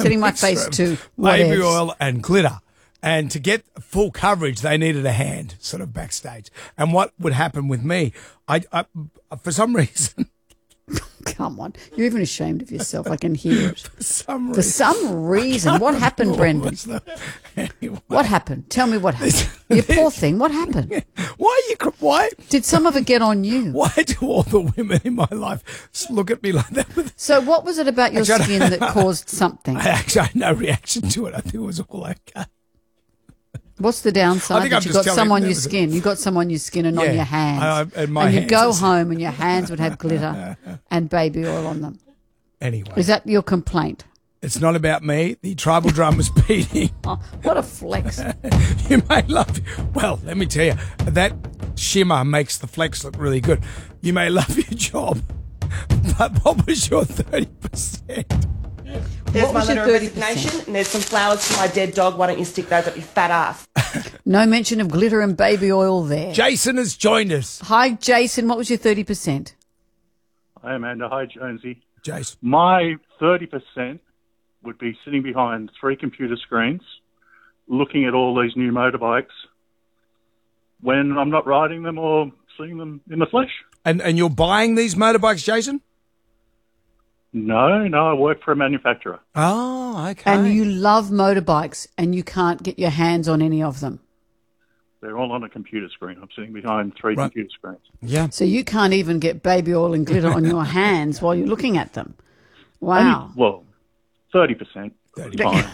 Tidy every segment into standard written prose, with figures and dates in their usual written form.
setting my face to baby whatevs. oil and glitter. And to get full coverage, they needed a hand sort of backstage. And what would happen with me, I for some reason... Come on. You're even ashamed of yourself. I can hear it. For some reason. What happened, Brendan? Anyway. What happened? Tell me what happened. You poor thing. What happened? Why Did some of it get on you? do all the women in my life look at me like that? So what was it about your skin that caused something? I actually had no reaction to it. I think it was all okay. What's the downside? I think I'm That you just got telling some on you your that was skin. You got some on your skin and on your hands. and my and you'd hands go is- home and your hands would have glitter and baby oil on them. Anyway, Is that your complaint? it's not about me. The tribal drum was beating. Oh, what a flex. You may love... Well, let me tell you, that shimmer makes the flex look really good. You may love your job, but what was your 30%? There's What my was your letter of 30%? resignation, and there's some flowers for my dead dog. Why don't you stick those up your fat ass? No mention of glitter and baby oil there. Jason has joined us. Hi, Jason. What was your 30%? Hi, Amanda. Hi, Jonesy. Jason. My 30% would be sitting behind 3 computer screens, looking at all these new motorbikes when I'm not riding them or seeing them in the flesh. And you're buying these motorbikes, Jason? No, I work for a manufacturer. Oh, okay. And you love motorbikes and you can't get your hands on any of them. They're all on a computer screen. I'm sitting behind 3 Right. computer screens. Yeah. So you can't even get baby oil and glitter on your hands while you're looking at them. Wow. Well, 30%. 30. Fine.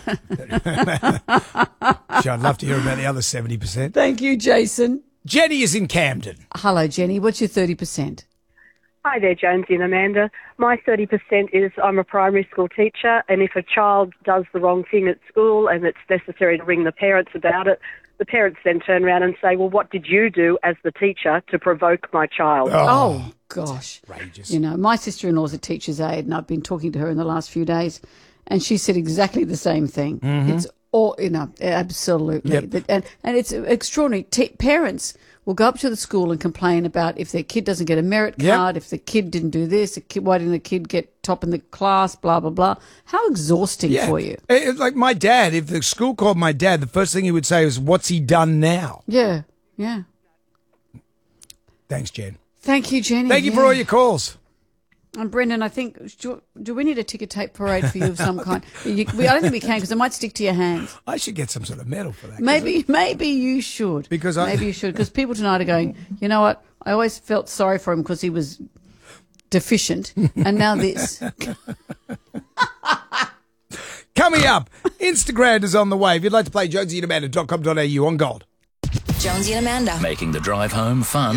Gee, I'd love to hear about the other 70%. Thank you, Jason. Jenny is in Camden. Hello, Jenny. What's your 30%? Hi there, Jonesy and Amanda. My 30% is I'm a primary school teacher, and if a child does the wrong thing at school and it's necessary to ring the parents about it, the parents then turn around and say, well, what did you do as the teacher to provoke my child? Oh, gosh. Outrageous. You know, my sister-in-law's a teacher's aide, and I've been talking to her in the last few days, and she said exactly the same thing. It's all, absolutely. Yep. And it's extraordinary. Parents will go up to the school and complain about if their kid doesn't get a merit Yep. card, if the kid didn't do this, why didn't the kid get top in the class, blah, blah, blah. How exhausting for you. It's like my dad, if the school called my dad, the first thing he would say was, what's he done now? Yeah. Thanks, Jen. Thank you, Jenny. Thank you for all your calls. And Brendan, I think, do we need a ticker tape parade for you of some kind? I don't think we can because it might stick to your hands. I should get some sort of medal for that. Maybe you should. Maybe you should, because people tonight are going, you know what? I always felt sorry for him because he was deficient, and now this. Coming up, Instagram is on the way. If you'd like to play jonesyandamanda.com.au on Gold. Jonesy and Amanda. Making the drive home fun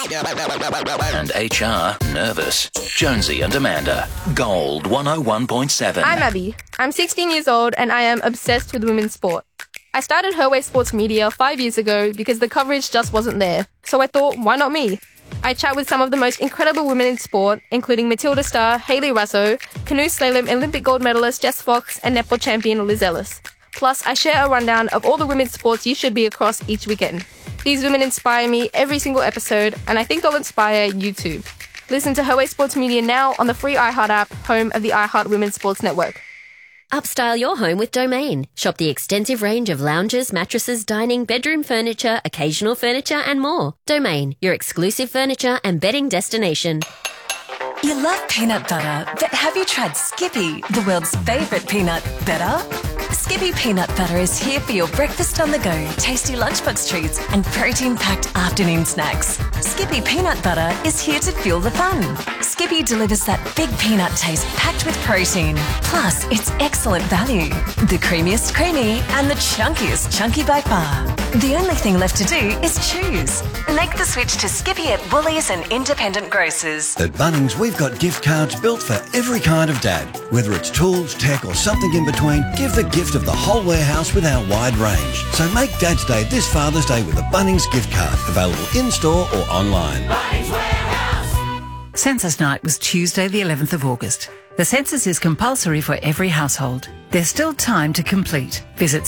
and HR nervous. Jonesy and Amanda. Gold 101.7. I'm Abby. I'm 16 years old and I am obsessed with women's sport. I started Her Way Sports Media 5 years ago because the coverage just wasn't there. So I thought, why not me? I chat with some of the most incredible women in sport, including Matilda star Hayley Raso, canoe slalom Olympic gold medalist Jess Fox, and netball champion Liz Ellis. Plus, I share a rundown of all the women's sports you should be across each weekend. These women inspire me every single episode, and I think they'll inspire you too. Listen to Her Way Sports Media now on the free iHeart app, home of the iHeart Women's Sports Network. Upstyle your home with Domain. Shop the extensive range of lounges, mattresses, dining, bedroom furniture, occasional furniture, and more. Domain, your exclusive furniture and bedding destination. You love peanut butter, but have you tried Skippy, the world's favourite peanut butter? Skippy peanut butter is here for your breakfast on the go, tasty lunchbox treats, and protein-packed afternoon snacks. Skippy peanut butter is here to fuel the fun. Skippy delivers that big peanut taste packed with protein. Plus, it's excellent value. The creamiest creamy and the chunkiest chunky by far. The only thing left to do is choose. Make the switch to Skippy at Woolies and independent grocers. At Bunnings, we've got gift cards built for every kind of dad. Whether it's tools, tech or something in between, give the gift of the whole warehouse with our wide range. So make Dad's Day this Father's Day with a Bunnings gift card, available in-store or online. Bunnings Warehouse. Census night was Tuesday the 11th of August. The census is compulsory for every household. There's still time to complete. Visit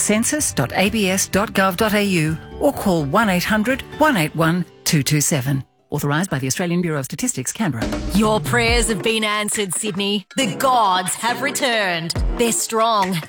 census.abs.gov.au or call 1800 181 227. Authorised by the Australian Bureau of Statistics, Canberra. Your prayers have been answered, Sydney. The gods have returned. They're strong,